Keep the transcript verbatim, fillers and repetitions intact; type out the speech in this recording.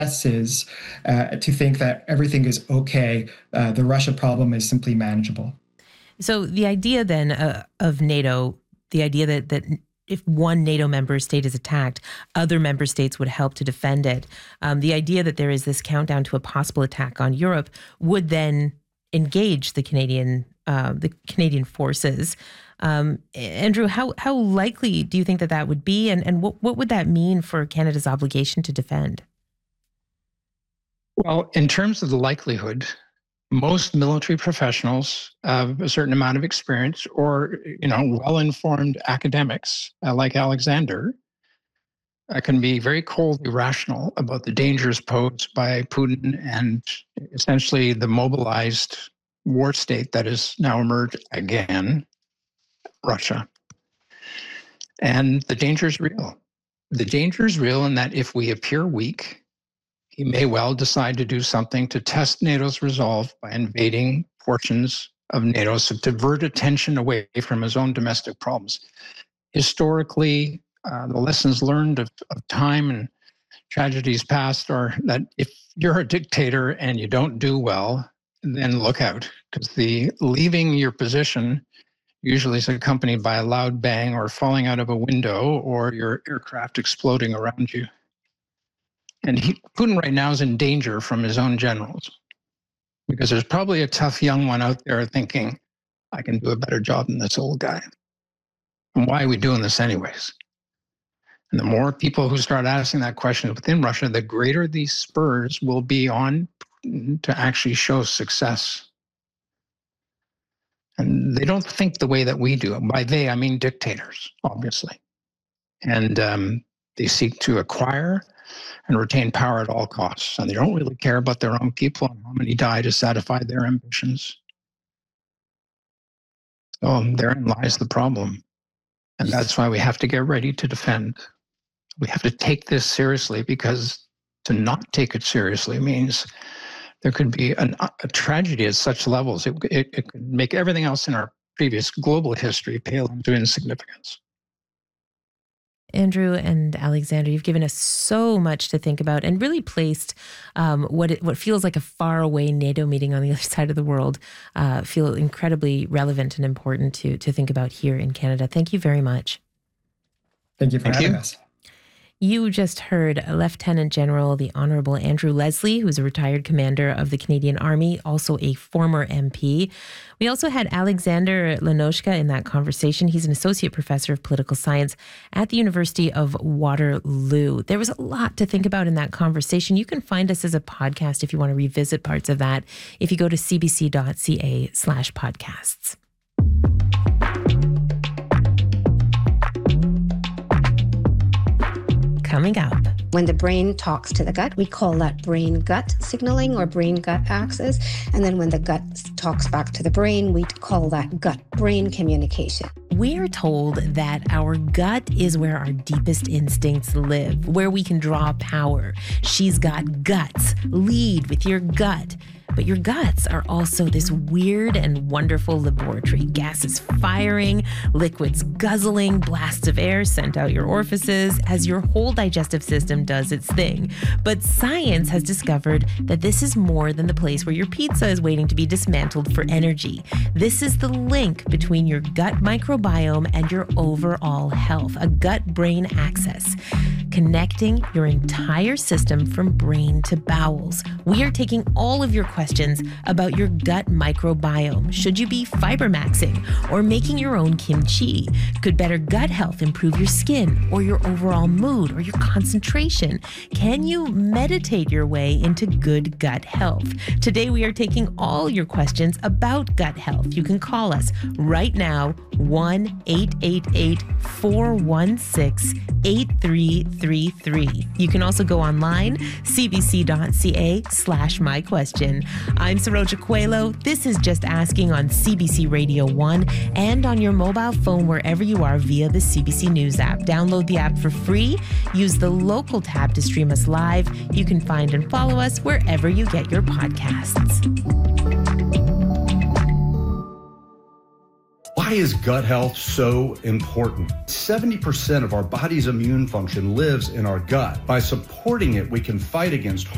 is uh, to think that everything is okay. Uh, the Russia problem is simply manageable. So the idea then uh, of NATO, the idea that that if one NATO member state is attacked, other member states would help to defend it. Um, the idea that there is this countdown to a possible attack on Europe would then engage the Canadian uh, the Canadian forces. Um, Andrew, how how likely do you think that that would be, and and what what would that mean for Canada's obligation to defend? Well, in terms of the likelihood, most military professionals of a certain amount of experience, or you know, well-informed academics uh, like Alexander, uh, can be very coldly rational about the dangers posed by Putin and essentially the mobilized war state that has now emerged again, Russia. And the danger is real. The danger is real in that if we appear weak, he may well decide to do something to test NATO's resolve by invading portions of NATO, so to divert attention away from his own domestic problems. Historically, uh, the lessons learned of, of time and tragedies past are that if you're a dictator and you don't do well, then look out, because the leaving your position usually is accompanied by a loud bang or falling out of a window or your aircraft exploding around you. And he, Putin right now is in danger from his own generals, because there's probably a tough young one out there thinking, I can do a better job than this old guy. And why are we doing this anyways? And the more people who start asking that question within Russia, the greater these spurs will be on Putin to actually show success. And they don't think the way that we do. By they, I mean dictators, obviously. And um, they seek to acquire and retain power at all costs. And they don't really care about their own people and how many die to satisfy their ambitions. So therein lies the problem. And that's why we have to get ready to defend. We have to take this seriously, because to not take it seriously means there could be an, a tragedy at such levels. It, it, it could make everything else in our previous global history pale into insignificance. Andrew and Alexander, you've given us so much to think about, and really placed um, what it, what feels like a faraway NATO meeting on the other side of the world uh, feel incredibly relevant and important to to think about here in Canada. Thank you very much. Thank you for Thank having you. us. You just heard Lieutenant General the Honorable Andrew Leslie, who's a retired commander of the Canadian Army, also a former M P. We also had Alexander Lenoshka in that conversation. He's an associate professor of political science at the University of Waterloo. There was a lot to think about in that conversation. You can find us as a podcast if you want to revisit parts of that, if you go to cbc.ca slash podcasts. Coming up. When the brain talks to the gut, we call that brain-gut signaling or brain-gut axis. And then when the gut talks back to the brain, we call that gut-brain communication. We're told that our gut is where our deepest instincts live, where we can draw power. She's got guts. Lead with your gut. But your guts are also this weird and wonderful laboratory. Gases firing, liquids guzzling, blasts of air sent out your orifices as your whole digestive system does its thing. But science has discovered that this is more than the place where your pizza is waiting to be dismantled for energy. This is the link between your gut microbiome and your overall health, a gut-brain axis, connecting your entire system from brain to bowels. We are taking all of your questions questions about your gut microbiome. Should you be fiber maxing or making your own kimchi? Could better gut health improve your skin or your overall mood or your concentration? Can you meditate your way into good gut health? Today we are taking all your questions about gut health. You can call us right now, one eight eight eight, four one six, eight three three three. You can also go online, cbc.ca slash my question. I'm Saroja Coelho. This is Just Asking on C B C Radio one and on your mobile phone wherever you are via the C B C News app. Download the app for free. Use the local tab to stream us live. You can find and follow us wherever you get your podcasts. Why is gut health so important? seventy percent of our body's immune function lives in our gut. By supporting it, we can fight against